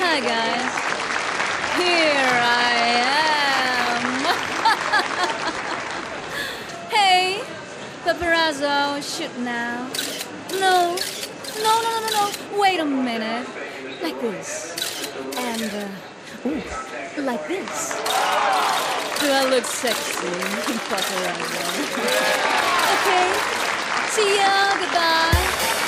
Hi, guys. Here I am. Hey, paparazzo, shoot now. No, no, no, no, no, no. Wait a minute. Like this. And, ooh, like this. Do I look sexy, paparazzo? Okay. See ya. Goodbye.